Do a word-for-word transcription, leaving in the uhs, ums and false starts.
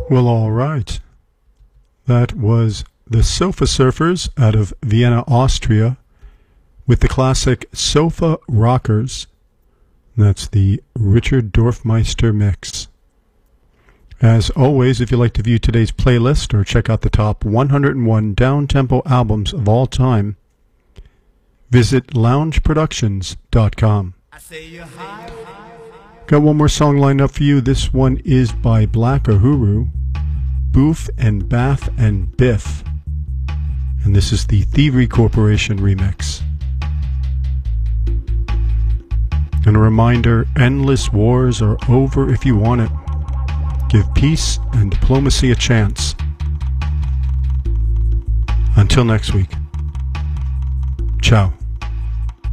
Well, all right. That was the Sofa Surfers out of Vienna, Austria, with the classic Sofa Rockers. That's the Richard Dorfmeister mix. As always, if you'd like to view today's playlist or check out the top one hundred one down-tempo albums of all time, visit lounge productions dot com. Got one more song lined up for you. This one is by Black Uhuru, Boof and Bath and Biff. And this is the Thievery Corporation remix. And a reminder, endless wars are over if you want it. Give peace and diplomacy a chance. Until next week. Ciao.